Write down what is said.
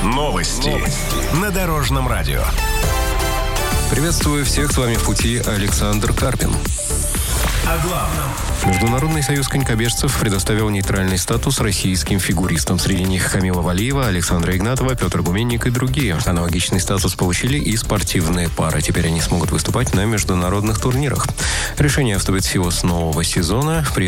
Новости на Дорожном радио. Приветствую всех, с вами в пути Александр Карпин. О главном. Международный союз конькобежцев предоставил нейтральный статус российским фигуристам. Среди них Камила Валиева, Александра Игнатова, Петр Гуменник и другие. Аналогичный статус получили и спортивные пары. Теперь они смогут выступать на международных турнирах. Решение вступит в силу с нового сезона. При